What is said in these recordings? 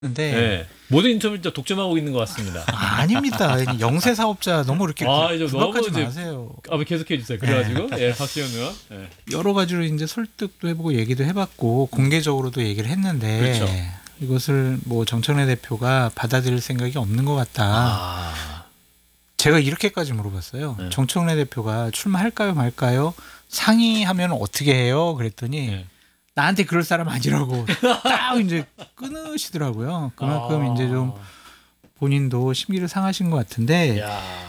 근데 네. 모든 인터뷰 독점하고 있는 것 같습니다. 아닙니다. 영세 사업자 너무 이렇게 이제 구박하지 너무 마세요. 계속해 주세요. 그래가지고 박지원 의원. 여러 가지로 이제 설득도 해보고 얘기도 해봤고 공개적으로도 얘기를 했는데 그렇죠. 이것을 뭐 정청래 대표가 받아들일 생각이 없는 것 같다. 제가 이렇게까지 물어봤어요. 네. 정청래 대표가 출마할까요 말까요? 상의하면 어떻게 해요? 그랬더니 나한테 그럴 사람 아니라고 딱 이제 끊으시더라고요. 그만큼 이제 좀 본인도 심기를 상하신 것 같은데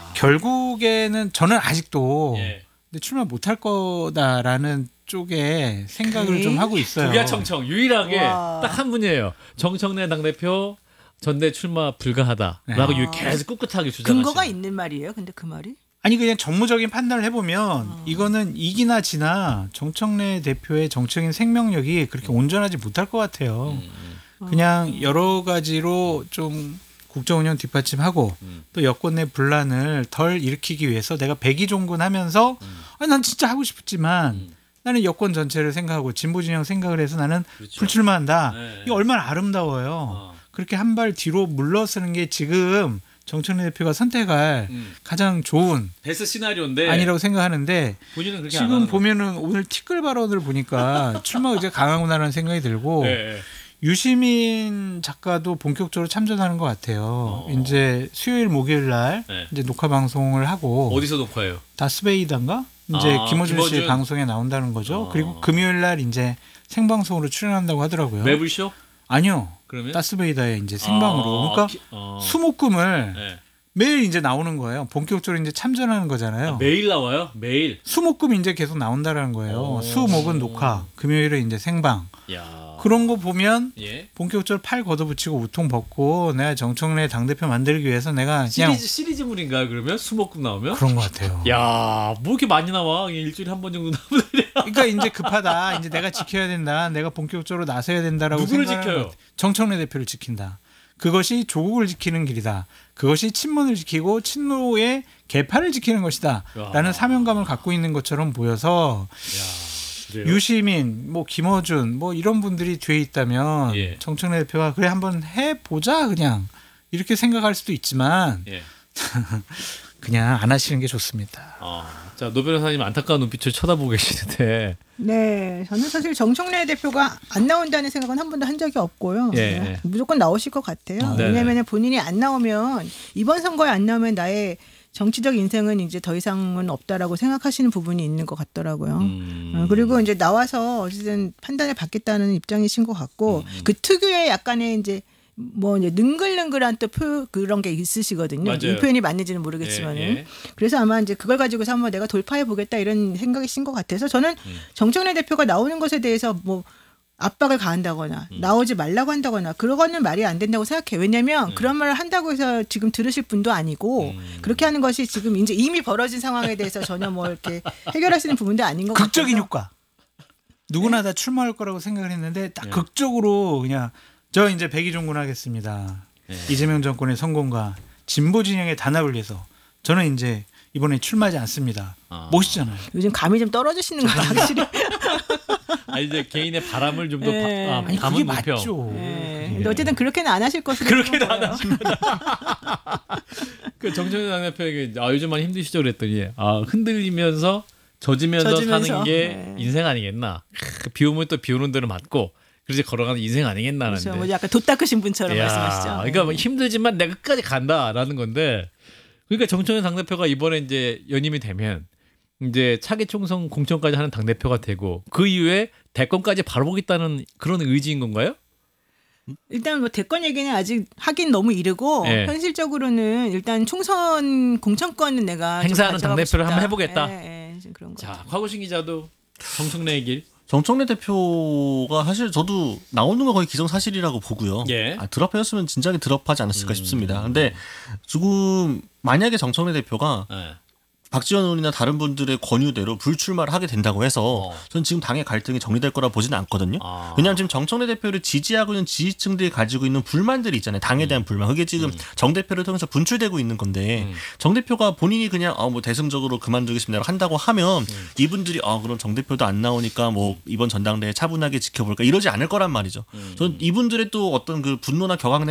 결국에는 저는 아직도 근데 출마 못할 거다라는 쪽에 생각을 좀 하고 있어요. 독야청청 유일하게 딱 한 분이에요. 정청래 당대표 전대 출마 불가하다라고 계속 꿋꿋하게 주장하시는. 근거가 있는 말이에요. 근데 그 말이? 아니 그냥 정무적인 판단을 해보면 이거는 이기나 지나 정청래 대표의 정치적인 생명력이 그렇게 온전하지 못할 것 같아요. 그냥 여러 가지로 좀 국정운영 뒷받침하고 또 여권 내 분란을 덜 일으키기 위해서 내가 백의종군하면서 난 진짜 하고 싶었지만 나는 여권 전체를 생각하고 진보 진영 생각을 해서 나는 그렇죠. 불출마한다. 네. 이게 얼마나 아름다워요. 그렇게 한 발 뒤로 물러서는 게 지금 정청래 대표가 선택할 가장 좋은 베스트 시나리오인데 아니라고 생각하는데 본인은 그렇게 안 지금 하는 보면은 오늘 티끌 발언을 보니까 출마 의지가 강하구나라는 생각이 들고 유시민 작가도 본격적으로 참전하는 것 같아요. 이제 수요일 목요일 날 이제 녹화 방송을 하고 어디서 녹화해요? 다스베이다인가 이제 김어준 씨 방송에 나온다는 거죠. 그리고 금요일 날 이제 생방송으로 출연한다고 하더라고요. 매불쇼? 아니요. 그러면 다스베이다에 이제 생방으로 그러니까 수목금을 매일 이제 나오는 거예요. 본격적으로 이제 참전하는 거잖아요. 매일 나와요? 매일. 수목금 이제 계속 나온다라는 거예요. 수목은 녹화, 금요일은 이제 생방. 그런 거 보면 본격적으로 팔 걷어붙이고 우통 벗고 내가 정청래 당대표 만들기 위해서 내가 그냥 시리즈물인가요? 그러면 수목금 나오면? 그런 것 같아요. 뭐 이렇게 많이 나와? 일주일에 한 번 정도 나오면 그러니까 이제 급하다. 이제 내가 지켜야 된다. 내가 본격적으로 나서야 된다라고 누구를 생각하는 지켜요? 것 같아요. 정청래 대표를 지킨다. 그것이 조국을 지키는 길이다. 그것이 친문을 지키고 친노의 개파를 지키는 것이다. 라는 사명감을 갖고 있는 것처럼 보여서 유시민, 뭐 김어준, 뭐 이런 분들이 뒤에 있다면 정청래 대표가 그래 한번 해보자 그냥 이렇게 생각할 수도 있지만 그냥 안 하시는 게 좋습니다. 자, 노 변호사님 안타까운 눈빛을 쳐다보고 계시는데. 네, 저는 사실 정청래 대표가 안 나온다는 생각은 한 번도 한 적이 없고요. 무조건 나오실 것 같아요. 왜냐하면 본인이 안 나오면 이번 선거에 안 나오면 나의 정치적 인생은 이제 더 이상은 없다라고 생각하시는 부분이 있는 것 같더라고요. 그리고 이제 나와서 어쨌든 판단을 받겠다는 입장이신 것 같고 그 특유의 약간의 이제 뭐 이제 능글능글한 또 그런 게 있으시거든요. 맞아요. 이 표현이 맞는지는 모르겠지만은 그래서 아마 이제 그걸 가지고서 한번 내가 돌파해 보겠다 이런 생각이신 것 같아서 저는 정청래 대표가 나오는 것에 대해서 뭐 압박을 가한다거나 나오지 말라고 한다거나 그러고는 말이 안 된다고 생각해요. 왜냐하면 그런 말을 한다고 해서 지금 들으실 분도 아니고 그렇게 하는 것이 지금 이제 이미 벌어진 상황에 대해서 전혀 뭐 이렇게 해결하시는 부분도 아닌 것 같아요. 극적인 효과. 누구나 다 출마할 거라고 생각을 했는데 딱 극적으로 그냥 저 이제 백의종군 하겠습니다. 이재명 정권의 성공과 진보 진영의 단합을 위해서 저는 이제 이번에 출마하지 않습니다. 멋있잖아요. 요즘 감이 좀 떨어지시는 것 같아요. 확실히. 이제 개인의 바람을 좀 더 아니 그게 맞죠. 근데 어쨌든 그렇게는 안 하실 것으로 그렇게는 안 하십니다. 그 정청래 당대표에게 요즘 많이 힘드시죠 그랬더니 흔들리면서 젖으면서 사는 게 인생 아니겠나. 비 오면 또 비 오는 대로 맞고 그래서 걸어가는 인생 아니겠나는데. 그렇죠. 뭐 약간 돛 닦으신 분처럼 말씀하시죠. 그러니까 뭐 힘들지만 내가 끝까지 간다라는 건데. 그러니까 정청래 당대표가 이번에 이제 연임이 되면 이제 차기 총선 공천까지 하는 당대표가 되고 그 이후에 대권까지 바로 보겠다는 그런 의지인 건가요? 일단 뭐 대권 얘기는 아직 하긴 너무 이르고 현실적으로는 일단 총선 공천권은 내가 행사하는 당대표를 한번 해보겠다. 그런 거. 자, 곽우신 기자도 정청래의 길. 정청래 대표가 사실 저도 나오는 거 거의 기정사실이라고 보고요. 드랍했으면 진작에 드랍하지 않았을까 싶습니다. 근데 지금 만약에 정청래 대표가 박지원 의원이나 다른 분들의 권유대로 불출마를 하게 된다고 해서 저는 지금 당의 갈등이 정리될 거라 보지는 않거든요. 왜냐하면 지금 정청래 대표를 지지하고 있는 지지층들이 가지고 있는 불만들이 있잖아요. 당에 대한 불만. 그게 지금 정 대표를 통해서 분출되고 있는 건데 정 대표가 본인이 그냥 뭐 대승적으로 그만두겠습니다 한다고 하면 이분들이 그럼 정 대표도 안 나오니까 뭐 이번 전당대회 차분하게 지켜볼까 이러지 않을 거란 말이죠. 저는 이분들의 또 어떤 그 분노나 격앙